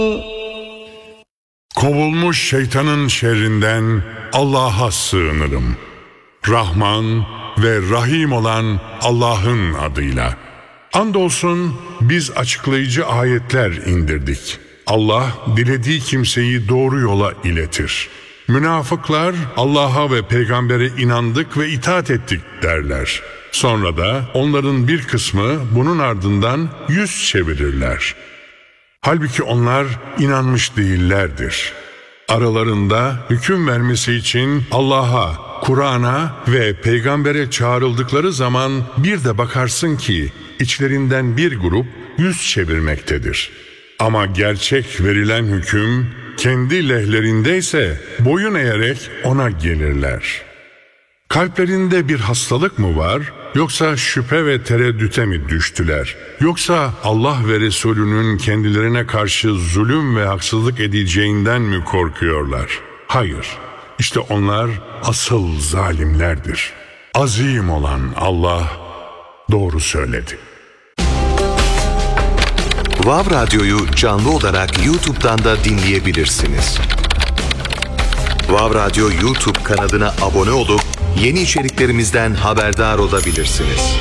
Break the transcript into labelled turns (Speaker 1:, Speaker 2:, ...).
Speaker 1: Kovulmuş şeytanın şerrinden Allah'a sığınırım. Rahman ve Rahim olan Allah'ın adıyla. Andolsun biz açıklayıcı ayetler indirdik. Allah dilediği kimseyi doğru yola iletir. Münafıklar Allah'a ve peygambere inandık ve itaat ettik derler. Sonra da onların bir kısmı bunun ardından yüz çevirirler. Halbuki onlar inanmış değillerdir. Aralarında hüküm vermesi için Allah'a, Kur'an'a ve peygambere çağrıldıkları zaman bir de bakarsın ki içlerinden bir grup yüz çevirmektedir. Ama gerçek verilen hüküm kendi lehlerindeyse boyun eğerek ona gelirler. Kalplerinde bir hastalık mı var, yoksa şüphe ve tereddüte mi düştüler? Yoksa Allah ve Resulünün kendilerine karşı zulüm ve haksızlık edeceğinden mi korkuyorlar? Hayır, işte onlar asıl zalimlerdir. Azim olan Allah doğru söyledi.
Speaker 2: Vav Radyo'yu canlı olarak YouTube'dan da dinleyebilirsiniz. Vav Radyo YouTube kanalına abone olup yeni içeriklerimizden haberdar olabilirsiniz.